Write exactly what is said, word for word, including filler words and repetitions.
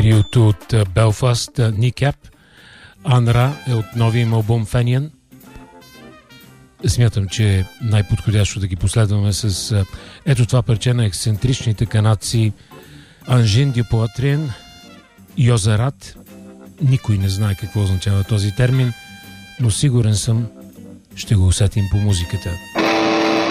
Триото от Белфаст, Kneecap. Анра е от новия им албум Fenian. Смятам, че е най-подходящо да ги последваме с ето това парче на ексцентричните канадци Анжин Дю Поатрин, Йозерат. Никой не знае какво означава този термин, но сигурен съм, ще го усетим по музиката.